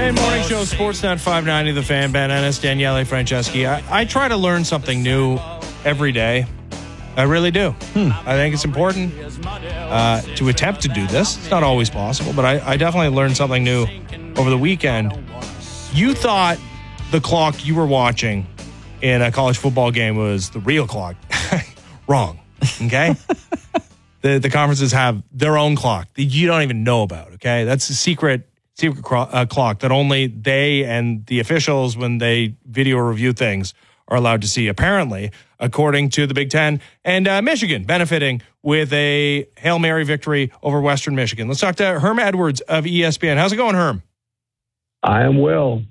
Fan Morning Show, Sportsnet 590, The Fan, Ben Ennis, Daniele Franceschi. I try to learn something new every day. I really do. I think it's important to attempt to do this. It's not always possible, but I definitely learned something new over the weekend. You thought the clock you were watching in a college football game was the real clock. Wrong. Okay? The conferences have their own clock that you don't even know about. Okay? That's a secret clock that only they and the officials, when they video review things, are allowed to see, apparently, according to the Big Ten. And Michigan benefiting with a Hail Mary victory over Western Michigan. Let's talk to Herm Edwards of ESPN. How's it going, Herm? I am well.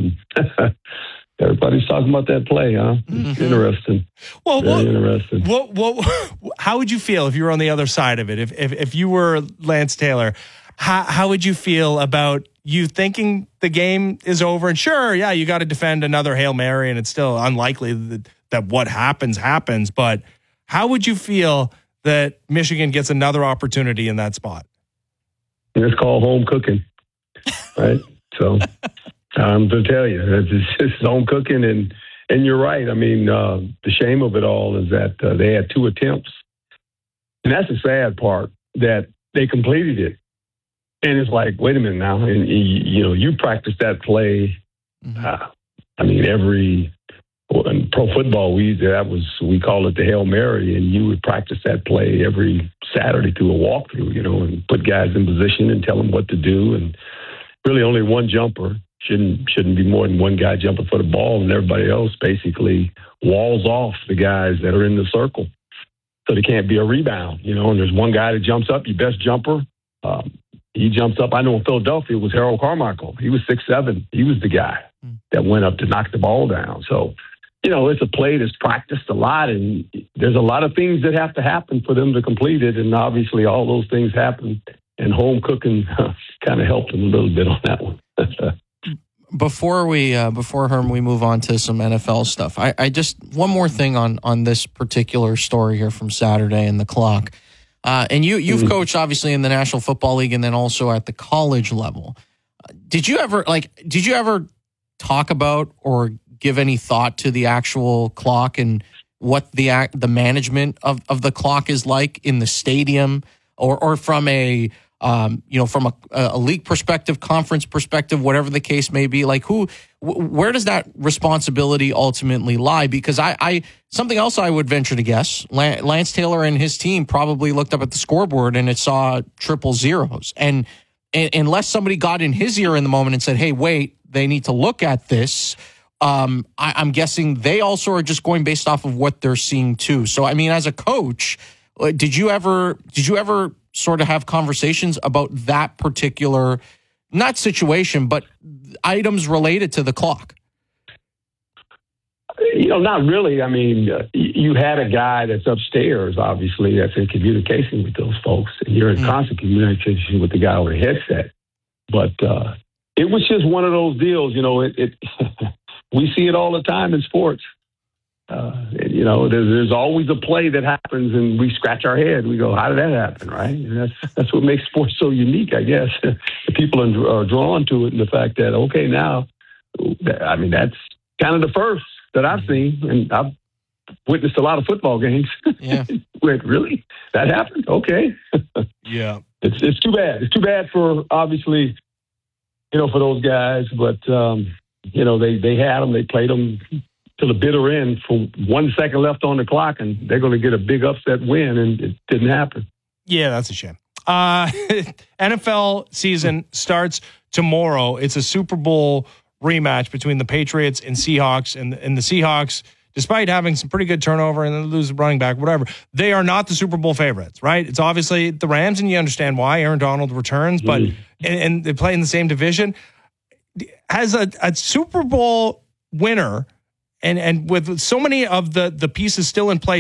Everybody's talking about that play, huh? It's interesting. Well, very interesting. How would you feel if you were on the other side of it? If you were Lance Taylor, how would you feel about you thinking the game is over? And sure, yeah, you got to defend another Hail Mary, and it's still unlikely that what happens. But how would you feel that Michigan gets another opportunity in that spot? It's called home cooking, right? So I'm to tell you, it's home cooking, and you're right. I mean, the shame of it all is that they had 2 attempts, and that's the sad part, that they completed it. And it's like, wait a minute now, and you practice that play. I mean, in pro football, we call it the Hail Mary, and you would practice that play every Saturday through a walkthrough, and put guys in position and tell them what to do. And really, only one jumper. Shouldn't be more than one guy jumping for the ball, and everybody else basically walls off the guys that are in the circle, so there can't be a rebound. And there's one guy that jumps up, your best jumper. He jumps up. I know in Philadelphia it was Harold Carmichael. He was 6'7". He was the guy that went up to knock the ball down. So, it's a play that's practiced a lot, and there's a lot of things that have to happen for them to complete it. And obviously all those things happen, and home cooking kind of helped them a little bit on that one. Before Herm, we move on to some NFL stuff. I just, one more thing on this particular story here from Saturday and the clock. And you've coached obviously in the National Football League and then also at the college level. Did you ever talk about or give any thought to the actual clock and what the management of the clock is like in the stadium or from a league perspective, conference perspective, whatever the case may be? Like where does that responsibility ultimately lie? Because something else I would venture to guess, Lance Taylor and his team probably looked up at the scoreboard and it saw triple zeros. And unless somebody got in his ear in the moment and said, hey, wait, they need to look at this, I'm guessing they also are just going based off of what they're seeing too. So, I mean, as a coach, did you ever sort of have conversations about that particular, not situation, but items related to the clock? Not really. I mean, you had a guy that's upstairs, obviously, that's in communication with those folks, and you're in constant communication with the guy with the headset. But it was just one of those deals, we see it all the time in sports. There's always a play that happens, and we scratch our head. We go, "How did that happen?" Right? And that's what makes sports so unique, I guess. People are drawn to it, and the fact that that's kind of the first that I've seen, and I've witnessed a lot of football games. Yeah, Wait, really? That happened? Okay. Yeah, it's too bad. It's too bad for obviously, for those guys, but they had them, they played them to the bitter end for 1 second left on the clock, and they're going to get a big upset win, and it didn't happen. Yeah, that's a shame. NFL season starts tomorrow. It's a Super Bowl rematch between the Patriots and Seahawks, and the Seahawks, despite having some pretty good turnover and then lose a running back, whatever, they are not the Super Bowl favorites, right? It's obviously the Rams, and you understand why. Aaron Donald returns, but and they play in the same division. As a Super Bowl winner, and with so many of the pieces still in place,